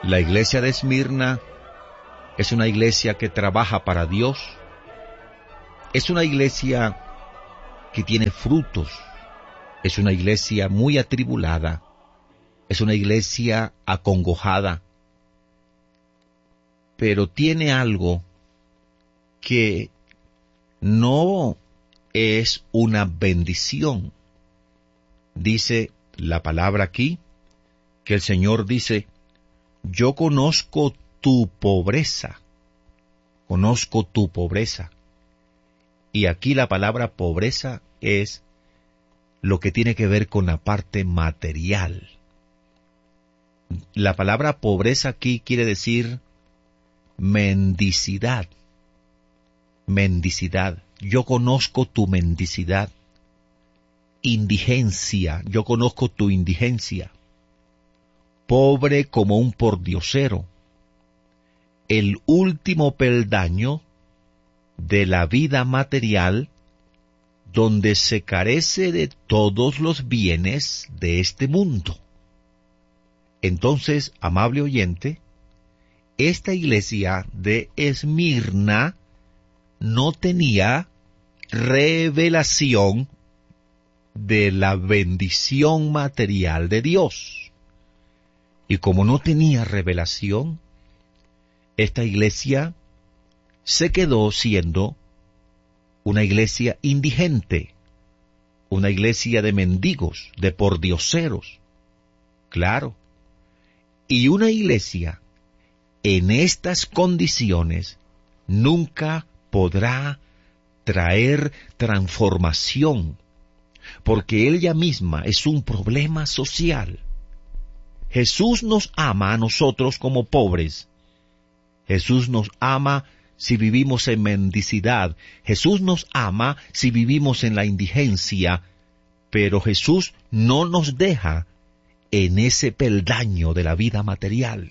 La iglesia de Esmirna es una iglesia que trabaja para Dios, es una iglesia que tiene frutos, es una iglesia muy atribulada, es una iglesia acongojada, pero tiene algo que no es una bendición. Dice la palabra aquí, que el Señor dice, yo conozco tu pobreza, conozco tu pobreza. Y aquí la palabra pobreza es lo que tiene que ver con la parte material. La palabra pobreza aquí quiere decir mendicidad. Mendicidad. Yo conozco tu mendicidad. Indigencia. Yo conozco tu indigencia. Pobre como un pordiosero. El último peldaño de la vida material, donde se carece de todos los bienes de este mundo. Entonces, amable oyente, esta iglesia de Esmirna no tenía revelación de la bendición material de Dios. Y como no tenía revelación, esta iglesia se quedó siendo una iglesia indigente, una iglesia de mendigos, de pordioseros. Claro. Y una iglesia en estas condiciones nunca podrá traer transformación, porque ella misma es un problema social. Jesús nos ama a nosotros como pobres. Jesús nos ama si vivimos en mendicidad. Jesús nos ama si vivimos en la indigencia. Pero Jesús no nos deja en ese peldaño de la vida material.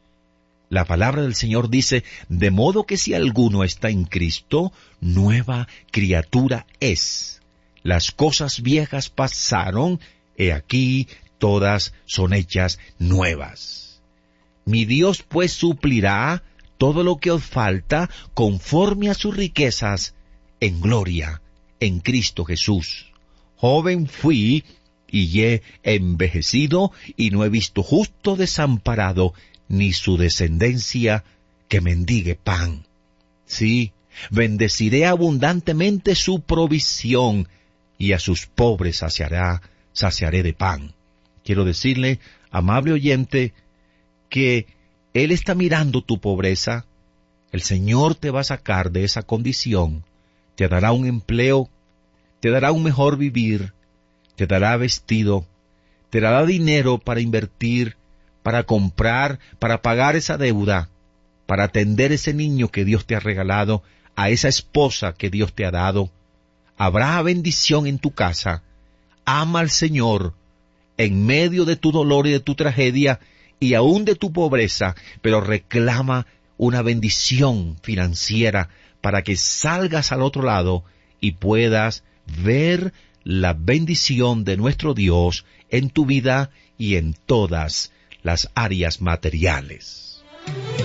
La palabra del Señor dice, de modo que si alguno está en Cristo, nueva criatura es. Las cosas viejas pasaron, he aquí, todas son hechas nuevas. Mi Dios pues suplirá todo lo que os falta conforme a sus riquezas en gloria, en Cristo Jesús. Joven fui y he envejecido y no he visto justo desamparado, ni su descendencia que mendigue pan. Sí, bendeciré abundantemente su provisión, y a sus pobres saciaré de pan. Quiero decirle, amable oyente, que Él está mirando tu pobreza. El Señor te va a sacar de esa condición, te dará un empleo, te dará un mejor vivir, te dará vestido, te dará dinero para invertir, para comprar, para pagar esa deuda, para atender ese niño que Dios te ha regalado, a esa esposa que Dios te ha dado. Habrá bendición en tu casa. Ama al Señor en medio de tu dolor y de tu tragedia y aún de tu pobreza, pero reclama una bendición financiera para que salgas al otro lado y puedas ver la bendición de nuestro Dios en tu vida y en todas las áreas materiales.